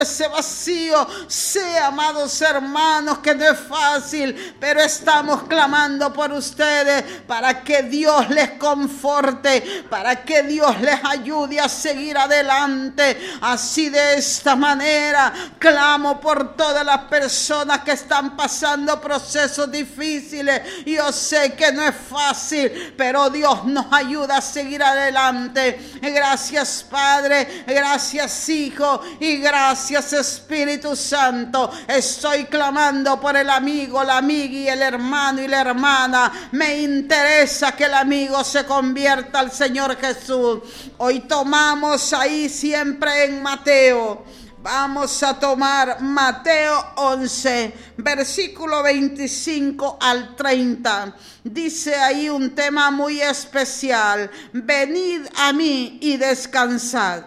ese vacío. Sé, amados hermanos, que no es fácil, pero estamos clamando por ustedes para que Dios les conforte, para que Dios les ayude a seguir adelante. Así, de esta manera, clamo por todas las personas que están pasando procesos difíciles. Yo sé que no es fácil, pero Dios nos ayuda a seguir adelante. Gracias, Padre, gracias, Hijo, y gracias, Espíritu Santo. Estoy clamando por el amigo, la amiga y el hermano y la hermana. Me interesa que el amigo se convierta al Señor Jesús. Hoy tomamos ahí siempre en Mateo. Vamos a tomar Mateo 11, versículo 25 al 30. Dice ahí un tema muy especial: venid a mí y descansad.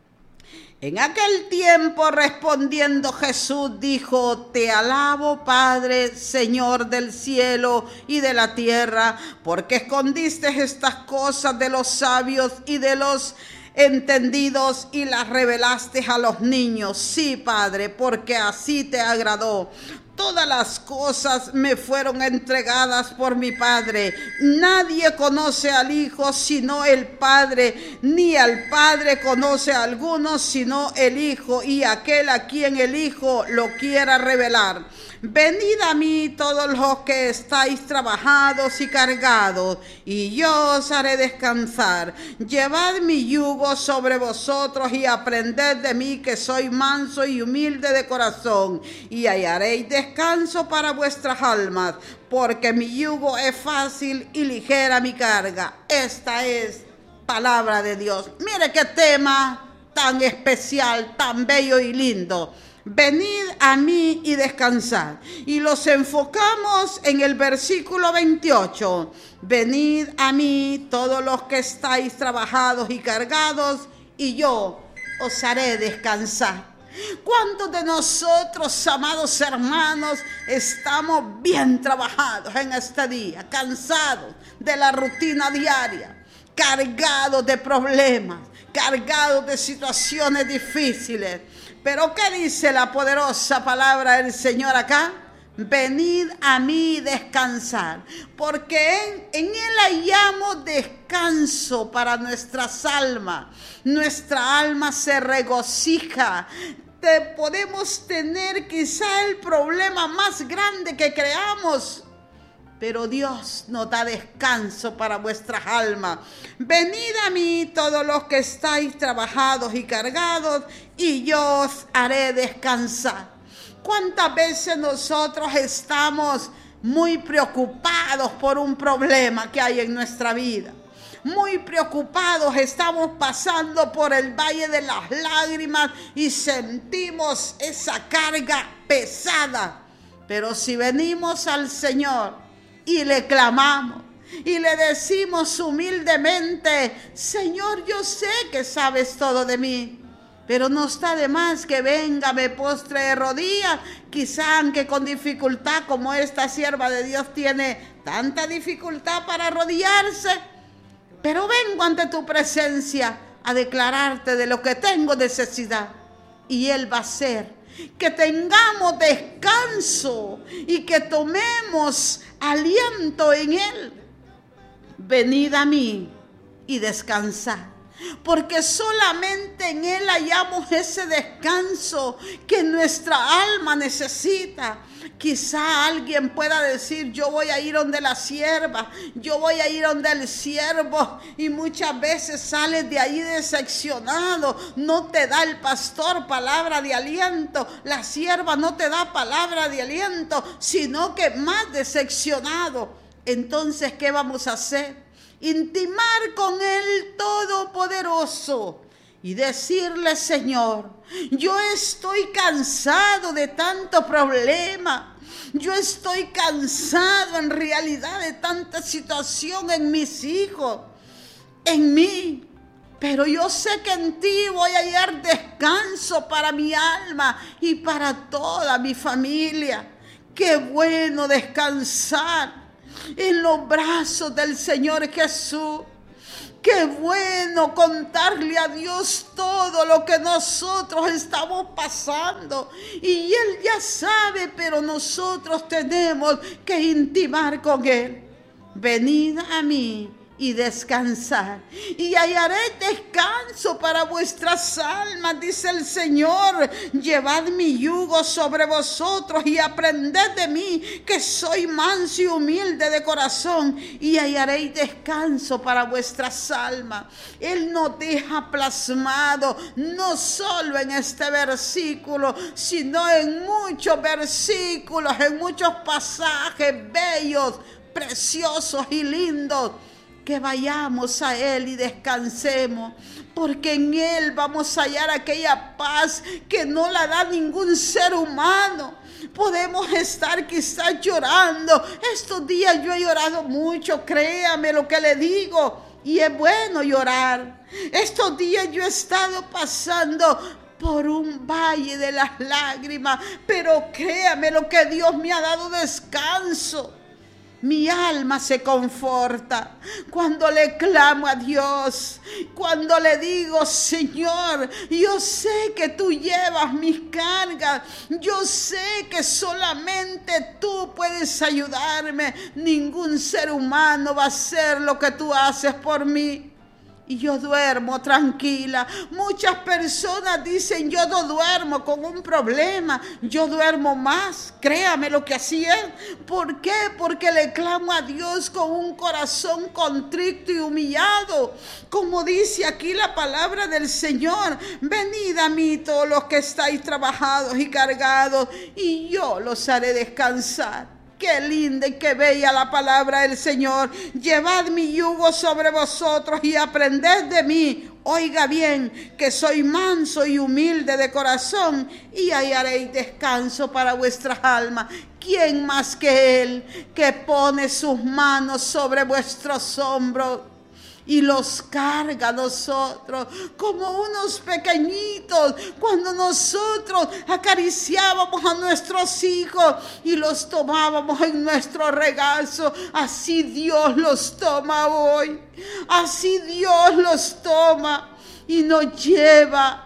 En aquel tiempo, respondiendo Jesús, dijo: te alabo, Padre, Señor del cielo y de la tierra, porque escondiste estas cosas de los sabios y de los entendidos y las revelaste a los niños. Sí, Padre, porque así te agradó. Todas las cosas me fueron entregadas por mi Padre. Nadie conoce al Hijo sino el Padre, ni al Padre conoce a alguno sino el Hijo, y aquel a quien el Hijo lo quiera revelar. Venid a mí todos los que estáis trabajados y cargados, y yo os haré descansar. Llevad mi yugo sobre vosotros y aprended de mí, que soy manso y humilde de corazón, y hallaréis descanso para vuestras almas, porque mi yugo es fácil y ligera mi carga. Esta es palabra de Dios. Mire qué tema tan especial, tan bello y lindo. Venid a mí y descansad. Y los enfocamos en el versículo 28. Venid a mí todos los que estáis trabajados y cargados, y yo os haré descansar. ¿Cuántos de nosotros, amados hermanos, estamos bien trabajados en este día, cansados de la rutina diaria, cargados de problemas, cargados de situaciones difíciles? Pero ¿qué dice la poderosa palabra del Señor acá? Venid a mí y descansar, porque en Él hallamos descanso para nuestras almas. Nuestra alma se regocija. Podemos tener quizá el problema más grande que creamos, pero Dios nos da descanso para vuestras almas. Venid a mí todos los que estáis trabajados y cargados, y yo os haré descansar. ¿Cuántas veces nosotros estamos muy preocupados por un problema que hay en nuestra vida? Muy preocupados, estamos pasando por el valle de las lágrimas y sentimos esa carga pesada. Pero si venimos al Señor y le clamamos y le decimos humildemente: Señor, yo sé que sabes todo de mí, pero no está de más que venga, me postre de rodillas, quizá aunque con dificultad, como esta sierva de Dios tiene tanta dificultad para arrodillarse, pero vengo ante tu presencia a declararte de lo que tengo necesidad, y Él va a hacer que tengamos descanso y que tomemos aliento en Él. Venid a mí y descansad, porque solamente en Él hallamos ese descanso que nuestra alma necesita. Quizá alguien pueda decir: yo voy a ir donde la sierva, yo voy a ir donde el siervo, y muchas veces sales de ahí decepcionado. No te da el pastor palabra de aliento, la sierva no te da palabra de aliento, sino que más decepcionado. Entonces, ¿qué vamos a hacer? Intimar con el Todopoderoso y decirle: Señor, yo estoy cansado de tanto problema, yo estoy cansado en realidad de tanta situación en mis hijos, en mí, pero yo sé que en ti voy a hallar descanso para mi alma y para toda mi familia. Qué bueno descansar en los brazos del Señor Jesús. Qué bueno contarle a Dios todo lo que nosotros estamos pasando. Y Él ya sabe, pero nosotros tenemos que intimar con Él. Venid a mí y descansar, y hallaré descanso para vuestras almas, dice el Señor. Llevad mi yugo sobre vosotros y aprended de mí, que soy manso y humilde de corazón, y hallaréis descanso para vuestras almas. Él nos deja plasmado, no solo en este versículo, sino en muchos versículos, en muchos pasajes bellos, preciosos y lindos, que vayamos a Él y descansemos, porque en Él vamos a hallar aquella paz que no la da ningún ser humano. Podemos estar quizás llorando. Estos días yo he llorado mucho, créame lo que le digo, y es bueno llorar. Estos días yo he estado pasando por un valle de las lágrimas, pero créame lo que Dios me ha dado descanso. Mi alma se conforta cuando le clamo a Dios, cuando le digo: Señor, yo sé que tú llevas mis cargas, yo sé que solamente tú puedes ayudarme, ningún ser humano va a hacer lo que tú haces por mí. Y yo duermo tranquila. Muchas personas dicen: yo no duermo con un problema, yo duermo más. Créame lo que así es. ¿Por qué? Porque le clamo a Dios con un corazón contrito y humillado. Como dice aquí la palabra del Señor: venid a mí todos los que estáis trabajados y cargados, y yo los haré descansar. Qué linda y qué bella la palabra del Señor. Llevad mi yugo sobre vosotros y aprended de mí. Oiga bien, que soy manso y humilde de corazón, y hallaréis descanso para vuestras almas. ¿Quién más que Él, que pone sus manos sobre vuestros hombros y los carga a nosotros como unos pequeñitos? Cuando nosotros acariciábamos a nuestros hijos y los tomábamos en nuestro regazo, así Dios los toma hoy, así Dios los toma y nos lleva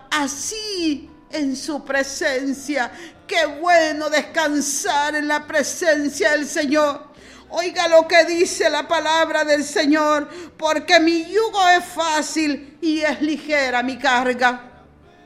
así en su presencia. Qué bueno descansar en la presencia del Señor. Oiga lo que dice la palabra del Señor: porque mi yugo es fácil y es ligera mi carga.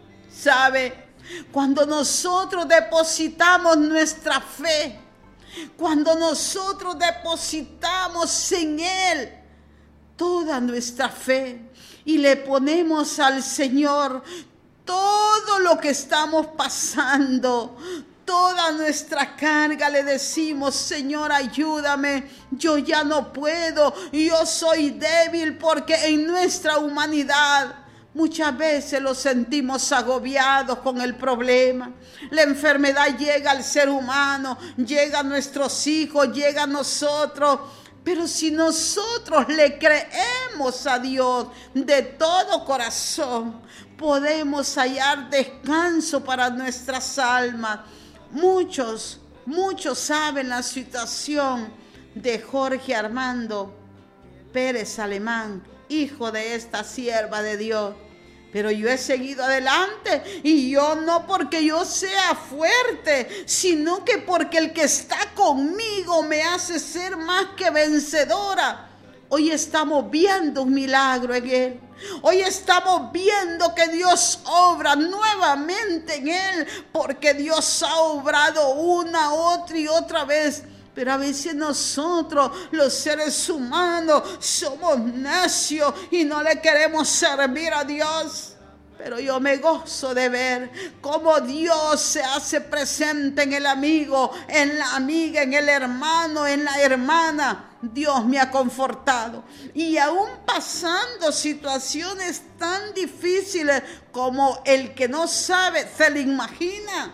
¿Sabe? Cuando nosotros depositamos nuestra fe, cuando nosotros depositamos en Él toda nuestra fe y le ponemos al Señor todo lo que estamos pasando, toda nuestra carga, le decimos: Señor, ayúdame, yo ya no puedo, yo soy débil, porque en nuestra humanidad muchas veces los sentimos agobiados con el problema. La enfermedad llega al ser humano, llega a nuestros hijos, llega a nosotros. Pero si nosotros le creemos a Dios de todo corazón, podemos hallar descanso para nuestras almas. Muchos saben la situación de Jorge Armando Pérez Alemán, hijo de esta sierva de Dios. Pero yo he seguido adelante, y yo no porque yo sea fuerte, sino que porque el que está conmigo me hace ser más que vencedora. Hoy estamos viendo un milagro en Él. Hoy estamos viendo que Dios obra nuevamente en Él, porque Dios ha obrado una, otra y otra vez. Pero a veces nosotros, los seres humanos, somos necios y no le queremos servir a Dios. Pero yo me gozo de ver cómo Dios se hace presente en el amigo, en la amiga, en el hermano, en la hermana. Dios me ha confortado. Y aún pasando situaciones tan difíciles como el que no sabe, se le imagina,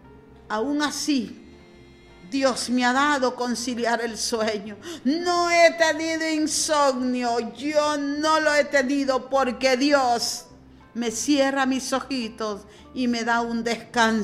aún así Dios me ha dado conciliar el sueño. No he tenido insomnio, yo no lo he tenido, porque Dios me cierra mis ojitos y me da un descanso.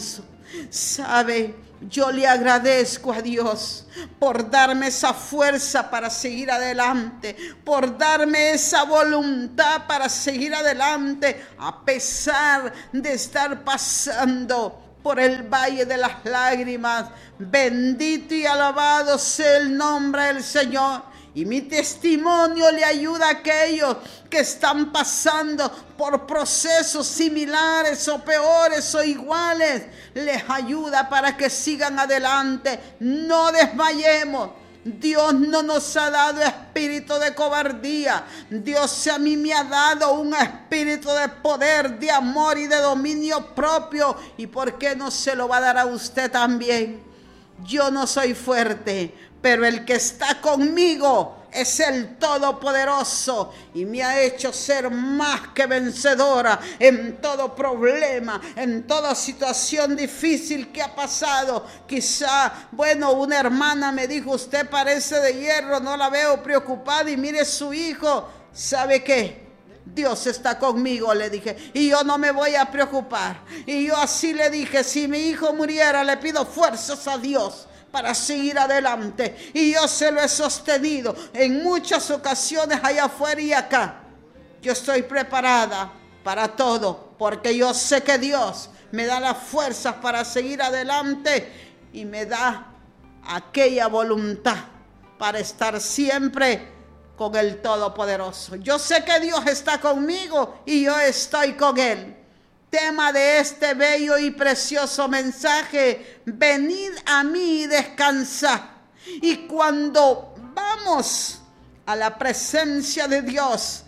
¿Sabe? Yo le agradezco a Dios por darme esa fuerza para seguir adelante, por darme esa voluntad para seguir adelante, a pesar de estar pasando por el valle de las lágrimas. Bendito y alabado sea el nombre del Señor. Y mi testimonio le ayuda a aquellos que están pasando por procesos similares o peores o iguales. Les ayuda para que sigan adelante. No desmayemos. Dios no nos ha dado espíritu de cobardía. Dios a mí me ha dado un espíritu de poder, de amor y de dominio propio. ¿Y por qué no se lo va a dar a usted también? Yo no soy fuerte, pero el que está conmigo es el Todopoderoso y me ha hecho ser más que vencedora en todo problema, en toda situación difícil que ha pasado. Quizá, una hermana me dijo, usted parece de hierro, no la veo preocupada, y mire su hijo. ¿Sabe qué? Dios está conmigo, le dije, y yo no me voy a preocupar. Y yo así le dije, si mi hijo muriera, le pido fuerzas a Dios para seguir adelante. Y yo se lo he sostenido en muchas ocasiones allá afuera y acá. Yo estoy preparada para todo, porque yo sé que Dios me da las fuerzas para seguir adelante y me da aquella voluntad para estar siempre con el Todopoderoso. Yo sé que Dios está conmigo y yo estoy con Él. Tema de este bello y precioso mensaje: venid a mí y descansad. Y cuando vamos a la presencia de Dios,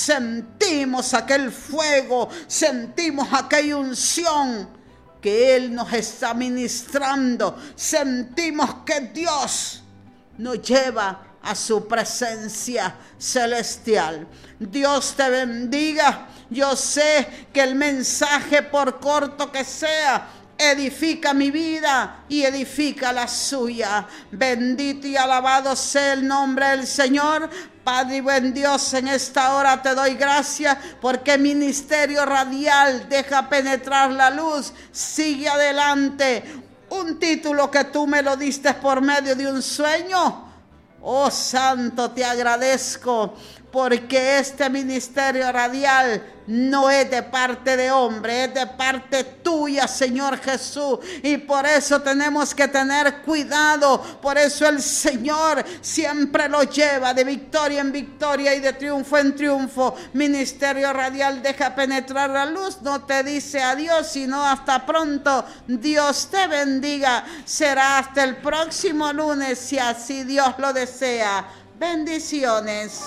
sentimos aquel fuego, sentimos aquella unción que Él nos está ministrando. Sentimos que Dios nos lleva a su presencia celestial. Dios te bendiga. Yo sé que el mensaje, por corto que sea, edifica mi vida y edifica la suya. Bendito y alabado sea el nombre del Señor. Padre y buen Dios, en esta hora te doy gracias porque Ministerio Radial Deja Penetrar la Luz sigue adelante. Un título que tú me lo diste por medio de un sueño. Oh Santo, te agradezco porque este ministerio radial no es de parte de hombre, es de parte tuya, Señor Jesús. Y por eso tenemos que tener cuidado. Por eso el Señor siempre lo lleva de victoria en victoria y de triunfo en triunfo. Ministerio Radial Deja Penetrar la Luz no te dice adiós, sino hasta pronto. Dios te bendiga. Será hasta el próximo lunes, si así Dios lo desea. Bendiciones.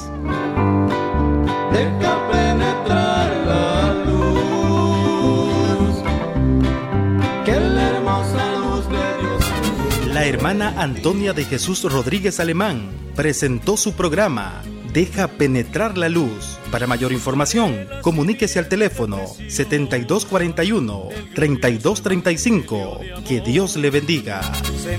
Deja penetrar la luz, que la hermosa luz de Dios. La hermana Antonia de Jesús Rodríguez Alemán presentó su programa Deja Penetrar la Luz. Para mayor información, comuníquese al teléfono 7241-3235. Que Dios le bendiga.